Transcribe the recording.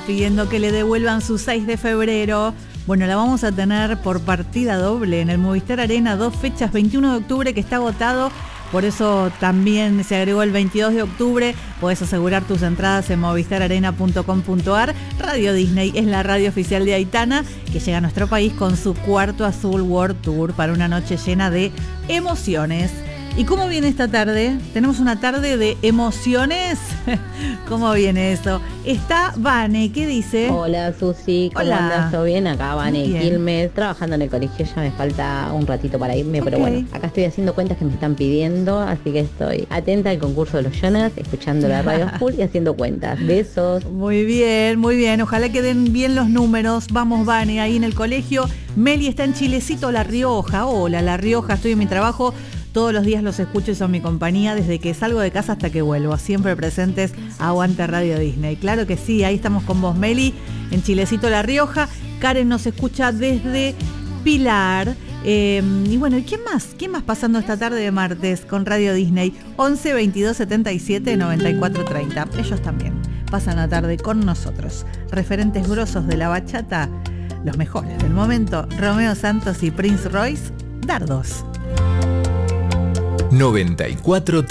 pidiendo que le devuelvan su 6 de febrero. Bueno, la vamos a tener por partida doble en el Movistar Arena, 2 fechas, 21 de octubre que está agotado. Por eso también se agregó el 22 de octubre. Podés asegurar tus entradas en movistararena.com.ar. Radio Disney es la radio oficial de Aitana, que llega a nuestro país con su cuarto Azul World Tour para una noche llena de emociones. ¿Y cómo viene esta tarde? Tenemos una tarde de emociones. ¿Cómo viene eso? Está Vane, ¿qué dice? Hola Susi, ¿cómo andas? ¿Todo bien? Acá Vane Quilmes, trabajando en el colegio, ya me falta un ratito para irme, pero bueno, acá estoy haciendo cuentas que me están pidiendo, así que estoy atenta al concurso de los Jonas, escuchando la radio full y haciendo cuentas. Besos. Muy bien, ojalá que den bien los números. Vamos Vane, ahí en el colegio. Meli está en Chilecito, La Rioja. Hola, La Rioja, estoy en mi trabajo. Todos los días los escucho y son mi compañía desde que salgo de casa hasta que vuelvo. Siempre presentes, aguante Radio Disney. Claro que sí, ahí estamos con vos, Meli, en Chilecito, La Rioja. Karen nos escucha desde Pilar. Y bueno, ¿y quién más? ¿Quién más pasando esta tarde de martes con Radio Disney? 11 22 77 94 30. Ellos también pasan la tarde con nosotros. Referentes grosos de la bachata, los mejores del momento, Romeo Santos y Prince Royce, Dardos. 94